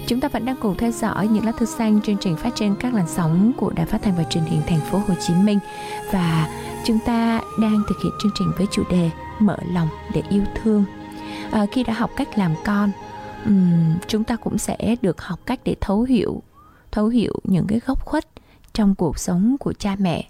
Chúng ta vẫn đang cùng theo dõi những lá thư xanh, chương trình phát trên các làn sóng của Đài Phát thanh và Truyền hình Thành phố Hồ Chí Minh, và chúng ta đang thực hiện chương trình với chủ đề mở lòng để yêu thương. Khi đã học cách làm con, chúng ta cũng sẽ được học cách để thấu hiểu những cái góc khuất trong cuộc sống của cha mẹ.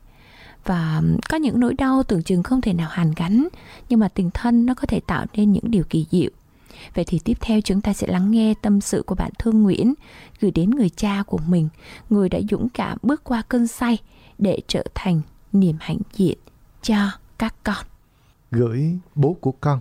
Và có những nỗi đau tưởng chừng không thể nào hàn gắn, nhưng mà tình thân nó có thể tạo nên những điều kỳ diệu. Vậy thì tiếp theo chúng ta sẽ lắng nghe tâm sự của bạn Thương Nguyễn gửi đến người cha của mình, người đã dũng cảm bước qua cơn say để trở thành niềm hãnh diện cho các con. Gửi bố của con.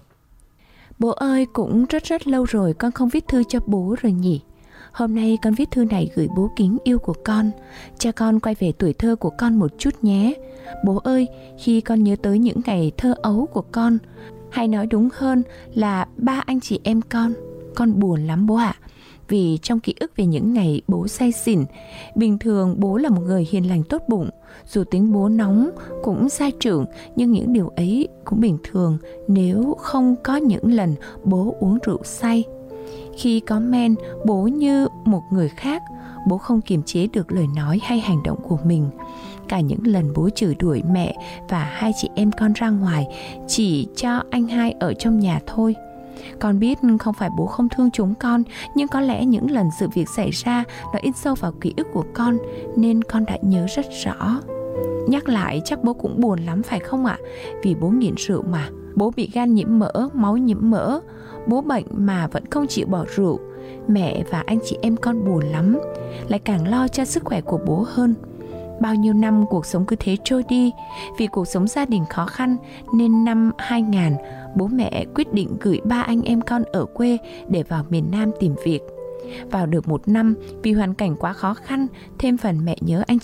Bố ơi, cũng rất lâu rồi con không viết thư cho bố rồi nhỉ. Hôm nay con viết thư này gửi bố kính yêu của con. Cho con quay về tuổi thơ của con một chút nhé. Bố ơi, khi con nhớ tới những ngày thơ ấu của con, hay nói đúng hơn là ba anh chị em con buồn lắm bố ạ. Vì trong ký ức về những ngày bố say xỉn, bình thường bố là một người hiền lành tốt bụng. Dù tính bố nóng cũng sai trưởng, nhưng những điều ấy cũng bình thường nếu không có những lần bố uống rượu say. Khi có men, bố như một người khác, bố không kiềm chế được lời nói hay hành động của mình. Cả những lần bố chửi đuổi mẹ và hai chị em con ra ngoài chỉ cho anh hai ở trong nhà thôi. Con biết không phải bố không thương chúng con, nhưng có lẽ những lần sự việc xảy ra nó in sâu vào ký ức của con nên con đã nhớ rất rõ. Nhắc lại chắc bố cũng buồn lắm phải không ạ? Vì bố nghiện rượu mà. Bố bị gan nhiễm mỡ, máu nhiễm mỡ. Bố bệnh mà vẫn không chịu bỏ rượu. Mẹ và anh chị em con buồn lắm, lại càng lo cho sức khỏe của bố hơn. Bao nhiêu năm cuộc sống cứ thế trôi đi. Vì cuộc sống gia đình khó khăn nên năm 2000, bố mẹ quyết định gửi ba anh em con ở quê để vào miền Nam tìm việc. Vào được 1 năm, vì hoàn cảnh quá khó khăn, thêm phần mẹ nhớ anh